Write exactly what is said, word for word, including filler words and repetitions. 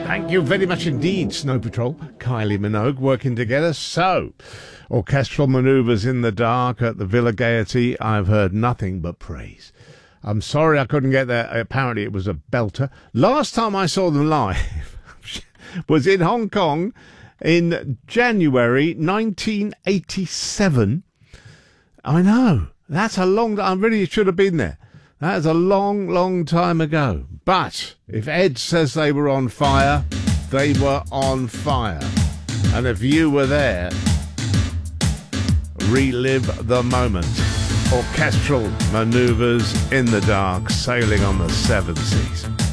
Thank you very much indeed, Snow Patrol, Kylie Minogue, working together. So, orchestral manoeuvres in the dark at the Villa Gaiety. I've heard nothing but praise. I'm sorry I couldn't get there. Apparently it was a belter. Last time I saw them live was in Hong Kong in January nineteen eighty-seven. I know. That's a long... I really should have been there. That is a long, long time ago. But if Ed says they were on fire, they were on fire. And if you were there, relive the moment. Orchestral manoeuvres in the dark, sailing on the seven seas.